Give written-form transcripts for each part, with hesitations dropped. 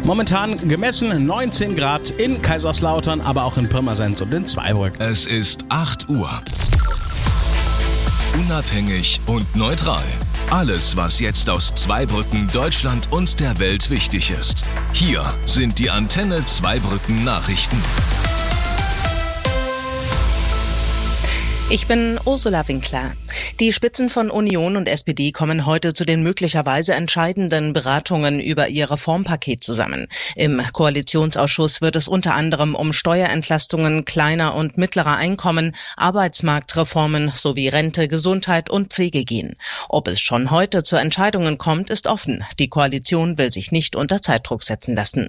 Momentan gemessen 19 Grad in Kaiserslautern, aber auch in Pirmasens und in Zweibrücken. Es ist 8 Uhr. Unabhängig und neutral. Alles, was jetzt aus Zweibrücken, Deutschland und der Welt wichtig ist. Hier sind die Antenne Zweibrücken Nachrichten. Ich bin Ursula Winkler. Die Spitzen von Union und SPD kommen heute zu den möglicherweise entscheidenden Beratungen über ihr Reformpaket zusammen. Im Koalitionsausschuss wird es unter anderem um Steuerentlastungen kleiner und mittlerer Einkommen, Arbeitsmarktreformen sowie Rente, Gesundheit und Pflege gehen. Ob es schon heute zu Entscheidungen kommt, ist offen. Die Koalition will sich nicht unter Zeitdruck setzen lassen.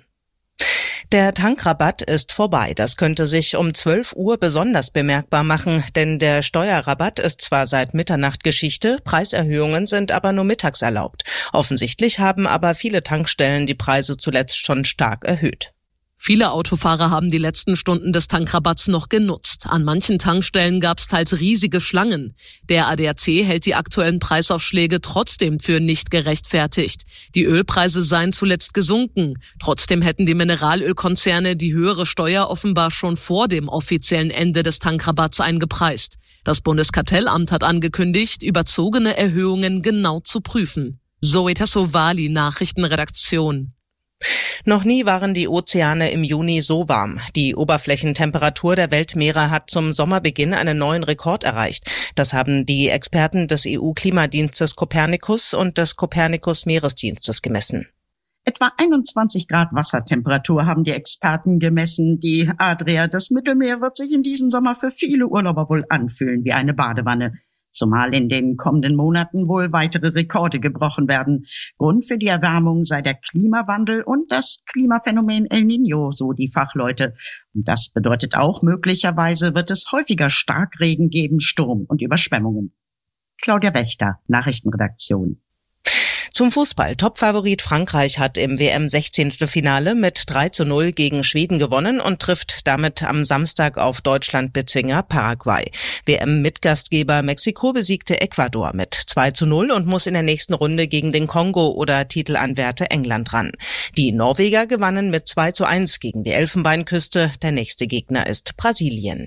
Der Tankrabatt ist vorbei. Das könnte sich um 12 Uhr besonders bemerkbar machen, denn der Steuerrabatt ist zwar seit Mitternacht Geschichte, Preiserhöhungen sind aber nur mittags erlaubt. Offensichtlich haben aber viele Tankstellen die Preise zuletzt schon stark erhöht. Viele Autofahrer haben die letzten Stunden des Tankrabatts noch genutzt. An manchen Tankstellen gab es teils riesige Schlangen. Der ADAC hält die aktuellen Preisaufschläge trotzdem für nicht gerechtfertigt. Die Ölpreise seien zuletzt gesunken. Trotzdem hätten die Mineralölkonzerne die höhere Steuer offenbar schon vor dem offiziellen Ende des Tankrabatts eingepreist. Das Bundeskartellamt hat angekündigt, überzogene Erhöhungen genau zu prüfen. Zoe Tassovali, Nachrichtenredaktion. Noch nie waren die Ozeane im Juni so warm. Die Oberflächentemperatur der Weltmeere hat zum Sommerbeginn einen neuen Rekord erreicht. Das haben die Experten des EU-Klimadienstes Copernicus und des Copernicus-Meeresdienstes gemessen. Etwa 21 Grad Wassertemperatur haben die Experten gemessen. Die Adria, das Mittelmeer, wird sich in diesem Sommer für viele Urlauber wohl anfühlen wie eine Badewanne. Zumal in den kommenden Monaten wohl weitere Rekorde gebrochen werden. Grund für die Erwärmung sei der Klimawandel und das Klimaphänomen El Niño, so die Fachleute. Und das bedeutet auch, möglicherweise wird es häufiger Starkregen geben, Sturm und Überschwemmungen. Claudia Wächter, Nachrichtenredaktion. Zum Fußball. Topfavorit Frankreich hat im WM-16. mit 3:0 gegen Schweden gewonnen und trifft damit am Samstag auf Deutschland-Bezwinger Paraguay. WM-Mitgastgeber Mexiko besiegte Ecuador mit 2:0 und muss in der nächsten Runde gegen den Kongo oder Titelanwärter England ran. Die Norweger gewannen mit 2:1 gegen die Elfenbeinküste. Der nächste Gegner ist Brasilien.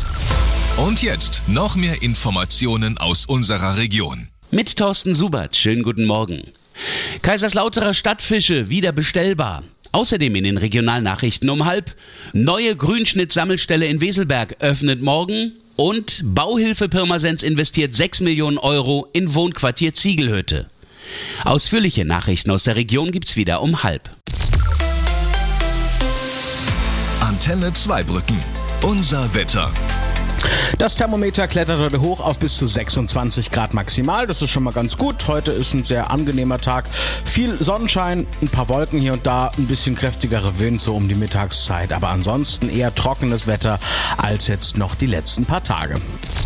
Und jetzt noch mehr Informationen aus unserer Region. Mit Thorsten Subert, schönen guten Morgen. Kaiserslauterer Stadtfische wieder bestellbar. Außerdem in den Regionalnachrichten um 12:30. Neue Grünschnitt-Sammelstelle in Weselberg öffnet morgen. Und Bauhilfe Pirmasens investiert 6 Millionen Euro in Wohnquartier Ziegelhütte. Ausführliche Nachrichten aus der Region gibt's wieder um 12:30. Antenne Zweibrücken. Unser Wetter. Das Thermometer klettert heute hoch auf bis zu 26 Grad maximal. Das ist schon mal ganz gut. Heute ist ein sehr angenehmer Tag. Viel Sonnenschein, ein paar Wolken hier und da, ein bisschen kräftigerer Wind so um die Mittagszeit. Aber ansonsten eher trockenes Wetter als jetzt noch die letzten paar Tage.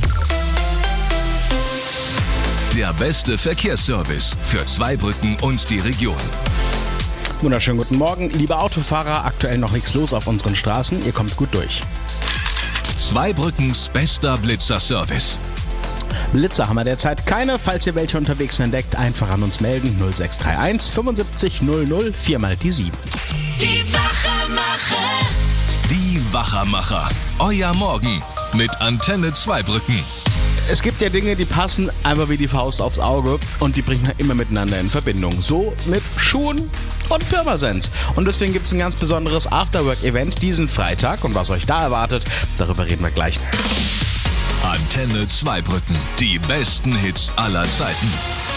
Der beste Verkehrsservice für Zweibrücken und die Region. Wunderschönen guten Morgen. Liebe Autofahrer, aktuell noch nichts los auf unseren Straßen. Ihr kommt gut durch. Zweibrückens bester Blitzer-Service. Blitzer haben wir derzeit keine. Falls ihr welche unterwegs entdeckt, einfach an uns melden. 0631 75 00 4 mal die 7. Die Wachermacher. Die Wachermacher. Euer Morgen mit Antenne Zweibrücken. Es gibt ja Dinge, die passen einfach wie die Faust aufs Auge und die bringen wir immer miteinander in Verbindung. So mit Schuhen und Pirmasens. Und deswegen gibt es ein ganz besonderes Afterwork-Event diesen Freitag. Und was euch da erwartet, darüber reden wir gleich. Antenne Zweibrücken. Die besten Hits aller Zeiten.